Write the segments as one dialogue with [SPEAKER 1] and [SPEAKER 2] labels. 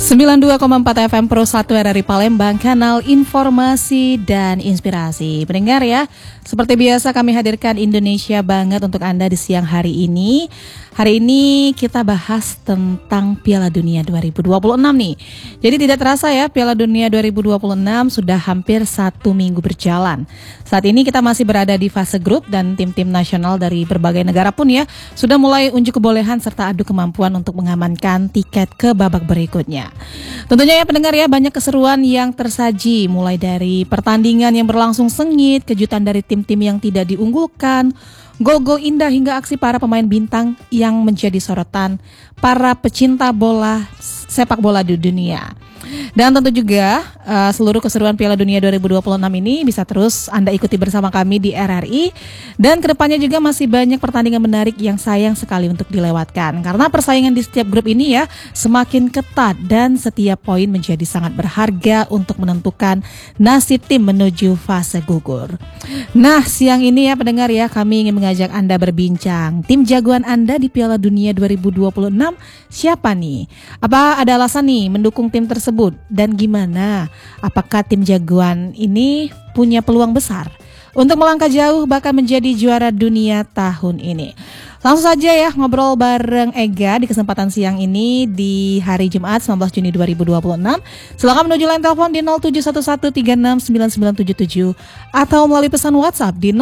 [SPEAKER 1] 92,4 FM Pro 1 RRI Palembang, kanal informasi dan inspirasi. Pendengar ya, seperti biasa kami hadirkan Indonesia Banget untuk Anda di siang hari ini. Hari ini kita bahas tentang Piala Dunia 2026 nih. Jadi tidak terasa ya, Piala Dunia 2026 sudah hampir 1 minggu berjalan. Saat ini kita masih berada di fase grup dan tim-tim nasional dari berbagai negara pun ya sudah mulai unjuk kebolehan serta adu kemampuan untuk mengamankan tiket ke babak berikutnya. Tentunya ya pendengar ya, banyak keseruan yang tersaji, mulai dari pertandingan yang berlangsung sengit, kejutan dari tim-tim yang tidak diunggulkan, gol-gol indah hingga aksi para pemain bintang yang menjadi sorotan para pecinta bola sepak bola di dunia. Dan tentu juga seluruh keseruan Piala Dunia 2026 ini bisa terus Anda ikuti bersama kami di RRI. Dan kedepannya juga masih banyak pertandingan menarik yang sayang sekali untuk dilewatkan. Karena persaingan di setiap grup ini ya semakin ketat dan setiap poin menjadi sangat berharga untuk menentukan nasib tim menuju fase gugur. Nah, siang ini ya pendengar ya, kami ingin mengajak Anda berbincang. Tim jagoan Anda di Piala Dunia 2026 siapa nih? Apa ada alasan nih mendukung tim tersebut? Dan gimana? Apakah tim jagoan ini punya peluang besar untuk melangkah jauh bahkan menjadi juara dunia tahun ini? Langsung saja ya ngobrol bareng Ega di kesempatan siang ini di hari Jumat 19 Juni 2026. Silakan menuju line telepon di 0711369977 atau melalui pesan WhatsApp di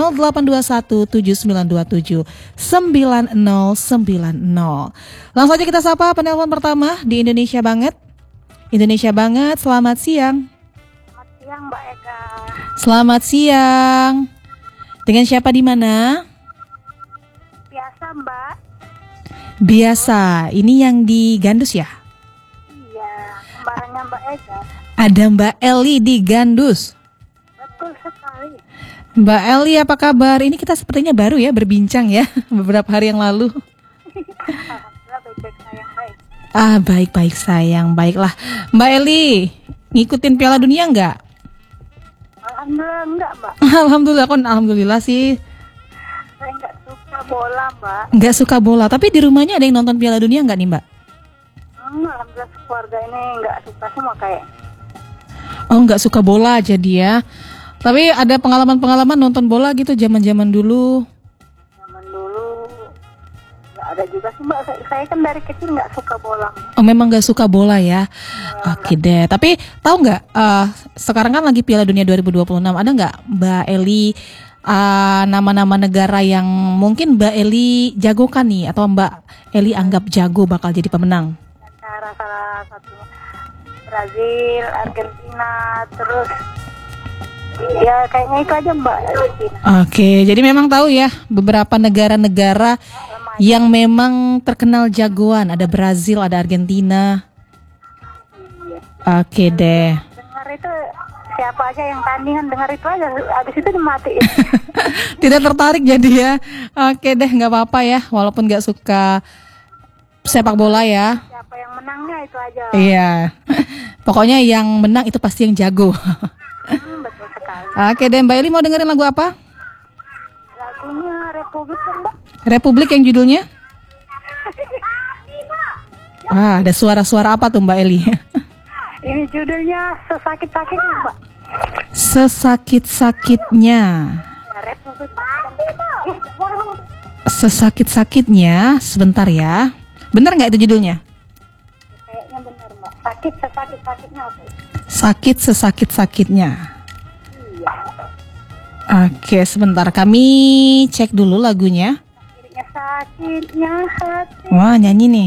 [SPEAKER 1] 082179279090. Langsung saja kita sapa penelpon pertama di Indonesia Banget. Indonesia Banget, selamat siang.
[SPEAKER 2] Selamat siang Mbak Ega.
[SPEAKER 1] Selamat siang. Dengan siapa di mana?
[SPEAKER 2] Biasa Mbak.
[SPEAKER 1] Biasa, ini yang di Gandus ya?
[SPEAKER 2] Iya, kembarannya Mbak Ega.
[SPEAKER 1] Ada Mbak Eli di Gandus.
[SPEAKER 2] Betul sekali.
[SPEAKER 1] Mbak Eli, apa kabar? Ini kita sepertinya baru ya berbincang ya beberapa hari yang lalu.
[SPEAKER 2] Alhamdulillah baik-baik sayang baik.
[SPEAKER 1] Baik-baik sayang, baiklah. Mbak Eli, ngikutin Piala Dunia enggak?
[SPEAKER 2] Alhamdulillah enggak Mbak.
[SPEAKER 1] Alhamdulillah sih.
[SPEAKER 2] Saya enggak suka bola Mbak.
[SPEAKER 1] Enggak suka bola, tapi di rumahnya ada yang nonton Piala Dunia enggak nih Mbak?
[SPEAKER 2] Alhamdulillah keluarga ini enggak suka semua kayak.
[SPEAKER 1] Oh, enggak suka bola jadi ya. Tapi ada pengalaman-pengalaman nonton bola gitu zaman-zaman dulu.
[SPEAKER 2] Zaman dulu enggak ada juga sih Mbak. Saya kan dari kecil enggak suka bola.
[SPEAKER 1] Oh, memang enggak suka bola ya. Oke deh. Tapi tahu enggak sekarang kan lagi Piala Dunia 2026, ada enggak Mbak Eli nama-nama negara yang mungkin Mbak Eli jagokan nih atau Mbak Eli anggap jago bakal jadi pemenang?
[SPEAKER 2] Antara salah satu Brazil, Argentina, terus ya kayaknya itu aja Mbak.
[SPEAKER 1] Oke, jadi memang tahu ya beberapa negara-negara yang memang terkenal jagoan. Ada Brazil, ada Argentina. Oke deh.
[SPEAKER 2] Dengar itu siapa aja yang tandingan, dengar itu aja, habis itu dimatiin.
[SPEAKER 1] Tidak tertarik jadi ya. Oke deh, nggak apa-apa ya, walaupun nggak suka sepak bola ya.
[SPEAKER 2] Siapa yang menangnya itu aja.
[SPEAKER 1] Iya. Pokoknya yang menang itu pasti yang jago.
[SPEAKER 2] Betul sekali.
[SPEAKER 1] Oke deh, Mbak Eli mau dengerin lagu apa?
[SPEAKER 2] Lagunya Republik kan Mbak.
[SPEAKER 1] Republik yang judulnya? Ada suara-suara apa tuh Mbak Eli?
[SPEAKER 2] Ini judulnya Sesakit-sakitnya Mbak.
[SPEAKER 1] Sesakit-sakitnya.
[SPEAKER 2] Ya, Republik.
[SPEAKER 1] Sesakit-sakitnya, sebentar ya. Benar nggak itu judulnya?
[SPEAKER 2] Kayaknya benar Mbak. Sakit sesakit-sakitnya apa?
[SPEAKER 1] Sakit sesakit-sakitnya.
[SPEAKER 2] Iya.
[SPEAKER 1] Oke, sebentar kami cek dulu lagunya.
[SPEAKER 2] Sakitnya hati.
[SPEAKER 1] Wah, nyanyi nih.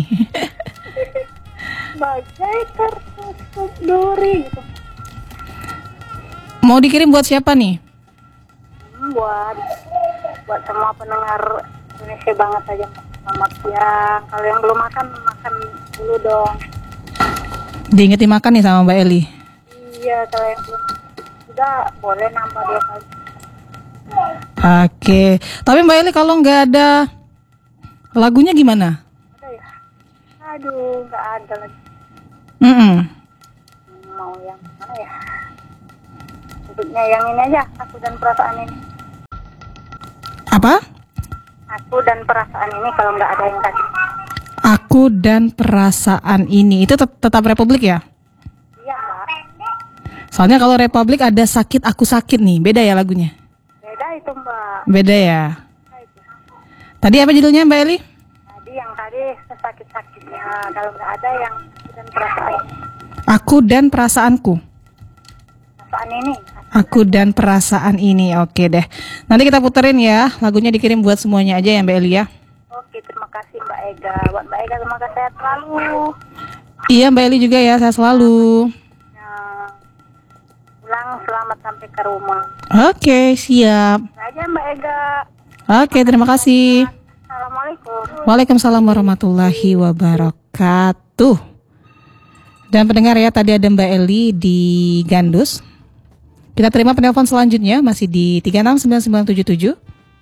[SPEAKER 2] Bagai tertusuk duri gitu.
[SPEAKER 1] Mau dikirim buat siapa nih?
[SPEAKER 2] Buat semua pendengar Indonesia Banget aja. Selamat siang. Kalau yang belum makan dulu dong.
[SPEAKER 1] Diingetin makan nih sama Mbak Eli.
[SPEAKER 2] Iya, kalau yang belum sudah boleh nambah 2 kali.
[SPEAKER 1] Oke, tapi Mbak Eli kalau nggak ada lagunya gimana?
[SPEAKER 2] Ada ya? Aduh, nggak ada lagi. Mau yang mana ya? Untuknya yang ini aja, Aku dan Perasaan ini.
[SPEAKER 1] Apa?
[SPEAKER 2] Aku dan Perasaan ini kalau nggak ada yang tadi.
[SPEAKER 1] Aku Aku dan perasaan ini. Itu tetap Republik ya?
[SPEAKER 2] Iya Mbak.
[SPEAKER 1] Soalnya kalau Republik ada sakit aku sakit nih. Beda ya lagunya?
[SPEAKER 2] Beda itu Mbak.
[SPEAKER 1] Beda ya.
[SPEAKER 2] Nah, itu.
[SPEAKER 1] Tadi apa judulnya Mbak Eli?
[SPEAKER 2] Tadi yang tadi sesakit-sakitnya. Kalau nggak ada yang dan perasaan.
[SPEAKER 1] Aku dan perasaanku.
[SPEAKER 2] Perasaan ini.
[SPEAKER 1] Aku dan perasaan ini. Oke deh. Nanti kita puterin ya. Lagunya dikirim buat semuanya aja ya Mbak Eli ya.
[SPEAKER 2] Oke, terima kasih Mbak Ega. Buat Mbak Ega semoga sehat selalu.
[SPEAKER 1] Iya Mbak Eli juga ya. Sehat selalu.
[SPEAKER 2] Ya, pulang selamat sampai ke rumah.
[SPEAKER 1] Oke, siap.
[SPEAKER 2] Aja Mbak Ega.
[SPEAKER 1] Oke, terima kasih.
[SPEAKER 2] Assalamualaikum.
[SPEAKER 1] Waalaikumsalam warahmatullahi wabarakatuh. Dan pendengar ya, tadi ada Mbak Eli di Gandus. Kita terima penelpon selanjutnya masih di 369977.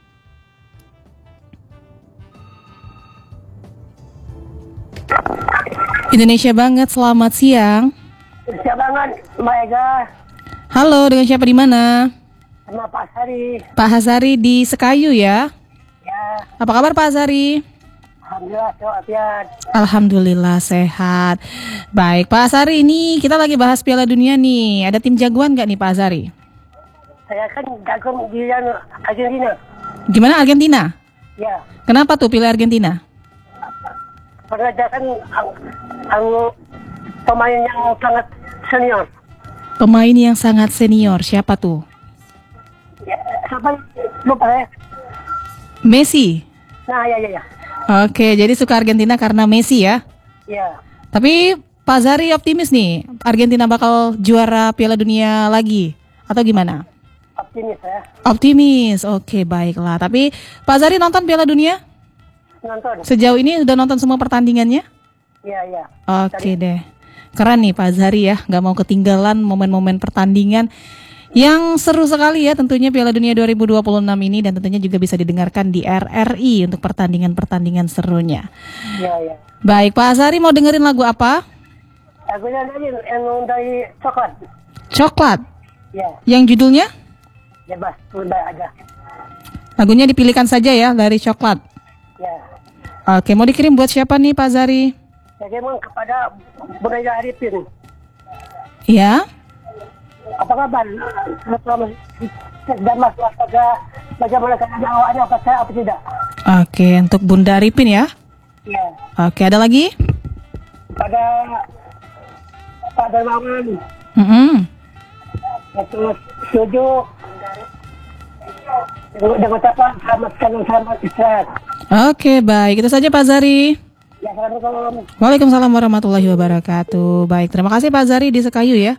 [SPEAKER 1] Indonesia banget, selamat siang.
[SPEAKER 3] Siap banget, Mbak Ega.
[SPEAKER 1] Halo, dengan siapa di mana?
[SPEAKER 3] Sama Pak Sari.
[SPEAKER 1] Pak Hazari di Sekayu ya.
[SPEAKER 3] Ya,
[SPEAKER 1] Apa kabar Pak Hazari?
[SPEAKER 3] alhamdulillah sehat.
[SPEAKER 1] Alhamdulillah sehat. Baik, Pak Hazari, ini kita lagi bahas Piala Dunia nih. Ada tim jagoan nggak nih Pak Hazari?
[SPEAKER 3] Saya kan jago di Argentina.
[SPEAKER 1] Gimana Argentina?
[SPEAKER 3] Ya,
[SPEAKER 1] Kenapa tuh pilih Argentina?
[SPEAKER 3] karena dia kan pemain yang sangat senior.
[SPEAKER 1] Pemain yang sangat senior, siapa tuh?
[SPEAKER 3] Ya, siapa? Lupa ya.
[SPEAKER 1] Messi.
[SPEAKER 3] Nah, ya.
[SPEAKER 1] Oke, jadi suka Argentina karena Messi ya.
[SPEAKER 3] Ya,
[SPEAKER 1] Tapi Pak Zari optimis nih, Argentina bakal juara Piala Dunia lagi atau gimana?
[SPEAKER 3] optimis ya.
[SPEAKER 1] Optimis, oke baiklah. Tapi Pak Zari nonton Piala Dunia?
[SPEAKER 3] Nonton.
[SPEAKER 1] Sejauh ini udah nonton semua pertandingannya?
[SPEAKER 3] Ya.
[SPEAKER 1] Oke deh, keren nih Pak Zari ya, nggak mau ketinggalan momen-momen pertandingan yang seru sekali ya tentunya Piala Dunia 2026 ini, dan tentunya juga bisa didengarkan di RRI untuk pertandingan-pertandingan serunya.
[SPEAKER 3] Ya.
[SPEAKER 1] Baik, Pak Zari mau dengerin lagu apa?
[SPEAKER 3] Aku nyanyi yang dari coklat.
[SPEAKER 1] Coklat,
[SPEAKER 3] Ya,
[SPEAKER 1] yang judulnya?
[SPEAKER 3] bebas, tunda aja.
[SPEAKER 1] Lagunya dipilihkan saja ya dari Coklat.
[SPEAKER 3] Ya.
[SPEAKER 1] Oke, mau dikirim buat siapa nih Pak Zari?
[SPEAKER 3] Saya memang kepada Budaya Arifin.
[SPEAKER 1] Ya,
[SPEAKER 3] Apa kabar? Dan Mas Wasaga, bagaimana keadaan awaknya, apa saya apa tidak?
[SPEAKER 1] oke, untuk Bunda Arifin ya.
[SPEAKER 3] Ya.
[SPEAKER 1] Oke, ada lagi?
[SPEAKER 3] Pada Pak Darmawan, itu setuju dengan ucapan selamat istirahat.
[SPEAKER 1] Oke, baik. Itu saja Pak Zari.
[SPEAKER 3] Ya, assalamualaikum.
[SPEAKER 1] Waalaikumsalam warahmatullahi wabarakatuh. Baik, terima kasih Pak Zari di Sekayu ya.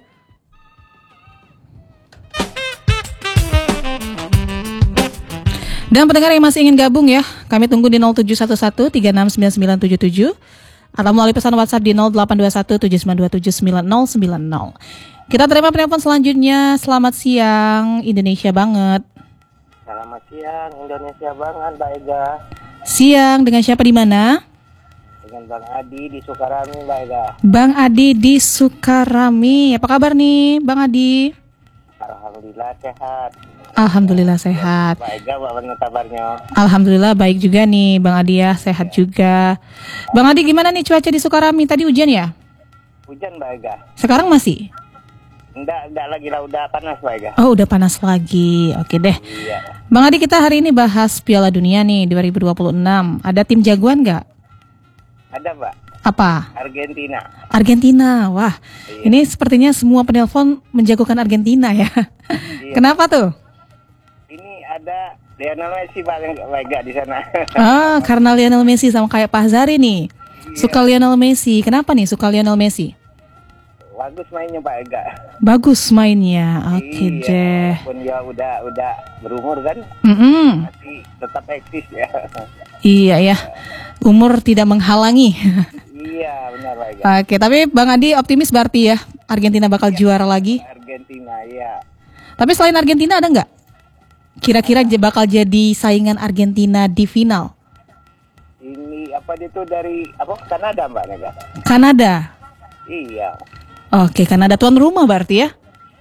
[SPEAKER 1] Dan pendengar yang masih ingin gabung ya, kami tunggu di 0711 369977 atau melalui pesan WhatsApp di 0821 79279090. Kita terima penelpon selanjutnya. Selamat siang, Indonesia banget.
[SPEAKER 3] Selamat siang, Indonesia banget, Mbak Ega.
[SPEAKER 1] Siang, dengan siapa di mana?
[SPEAKER 3] Dengan Bang Adi di Sukarami, Mbak Ega.
[SPEAKER 1] Bang Adi di Sukarami. Apa kabar nih, Bang Adi?
[SPEAKER 3] Alhamdulillah sehat.
[SPEAKER 1] Alhamdulillah sehat.
[SPEAKER 3] Mbak Ega, bagaimana kabarnya?
[SPEAKER 1] Alhamdulillah baik juga nih, Bang Adi ya, sehat juga. Bang Adi, gimana nih cuaca di Sukarami? Tadi hujan ya?
[SPEAKER 3] Hujan, Mbak Ega.
[SPEAKER 1] Sekarang masih?
[SPEAKER 3] Enggak lagi lah, udah panas, Mbak Ega.
[SPEAKER 1] Oh, udah panas lagi. Oke deh.
[SPEAKER 3] Iya.
[SPEAKER 1] Bang Adi, kita hari ini bahas Piala Dunia nih 2026. Ada tim jagoan nggak?
[SPEAKER 3] Ada, Mbak.
[SPEAKER 1] Apa?
[SPEAKER 3] Argentina.
[SPEAKER 1] Argentina. Wah,
[SPEAKER 3] Iya.
[SPEAKER 1] ini sepertinya semua penelpon menjagokan Argentina ya.
[SPEAKER 3] Iya.
[SPEAKER 1] Kenapa tuh?
[SPEAKER 3] Ini ada Lionel Messi, Mbak Ega di sana.
[SPEAKER 1] Ah, karena Lionel Messi, sama kayak Pak Zari nih. Suka Lionel Messi. Kenapa nih suka Lionel Messi?
[SPEAKER 3] Bagus mainnya, Mbak Ega.
[SPEAKER 1] Bagus mainnya. Oke deh.
[SPEAKER 3] Walaupun dia udah berumur kan,
[SPEAKER 1] Mm-mm.
[SPEAKER 3] tapi tetap eksis ya.
[SPEAKER 1] Iya ya. Umur tidak menghalangi.
[SPEAKER 3] Iya, benar, Mbak Ega.
[SPEAKER 1] Oke, tapi Bang Adi optimis berarti ya Argentina bakal juara lagi.
[SPEAKER 3] Argentina, ya.
[SPEAKER 1] Tapi selain Argentina ada nggak? Kira-kira bakal jadi saingan Argentina di final?
[SPEAKER 3] Ini apa itu dari Kanada, Mbak Ega?
[SPEAKER 1] Kanada.
[SPEAKER 3] Iya.
[SPEAKER 1] Oke, Kanada tuan rumah berarti ya?
[SPEAKER 3] Iya,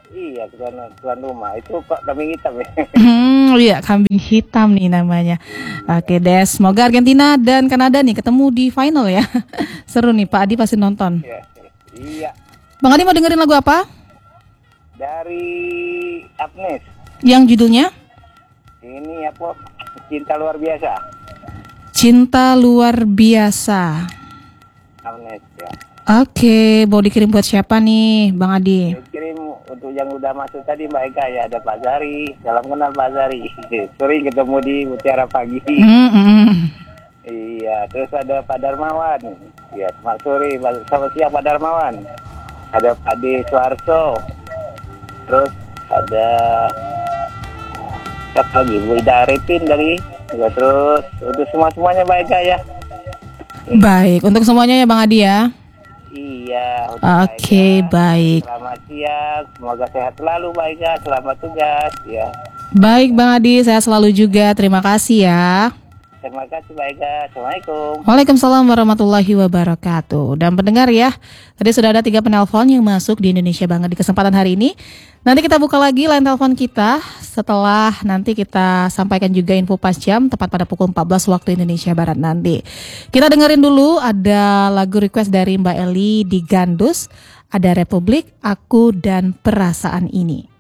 [SPEAKER 3] Iya, tuan rumah. Itu Pak kambing hitam ya.
[SPEAKER 1] Iya, kambing hitam nih namanya. Oke deh, semoga Argentina dan Kanada nih ketemu di final ya. Seru nih, Pak Adi pasti nonton.
[SPEAKER 3] Iya. Iya.
[SPEAKER 1] Bang Adi mau dengerin lagu apa?
[SPEAKER 3] Dari Agnes.
[SPEAKER 1] Yang judulnya?
[SPEAKER 3] Ini apa? Cinta luar biasa.
[SPEAKER 1] Cinta Luar Biasa.
[SPEAKER 3] Agnes ya.
[SPEAKER 1] Oke, mau dikirim buat siapa nih, Bang Adi?
[SPEAKER 3] Kirim untuk yang udah masuk tadi Mbak Eka ya, ada Pak Zari, salam kenal Pak Zari. Sering ketemu di Mutiara Pagi. Iya, terus ada Pak Darmawan. Iya, selamat sore, selamat siang Pak Darmawan. Ada Pak D Suarso. Terus ada siapa lagi? Bu Ida Arifin dari ya, terus untuk semuanya Mbak Eka ya.
[SPEAKER 1] Baik, untuk semuanya ya Bang Adi ya.
[SPEAKER 3] Iya.
[SPEAKER 1] Oke, baik.
[SPEAKER 3] Selamat siang, semoga sehat selalu Mbak Eka, selamat tugas ya.
[SPEAKER 1] Baik Bang Adi, saya selalu juga. Terima kasih ya.
[SPEAKER 3] Terima kasih Mbak Eka, Assalamualaikum.
[SPEAKER 1] Waalaikumsalam warahmatullahi wabarakatuh. Dan pendengar ya, tadi sudah ada 3 penelpon yang masuk di Indonesia Banget di kesempatan hari ini. Nanti kita buka lagi line telepon kita setelah nanti kita sampaikan juga info pas jam tepat pada pukul 14 waktu Indonesia Barat nanti. Kita dengerin dulu ada lagu request dari Mbak Eli di Gandus, ada Republik, Aku dan Perasaan Ini.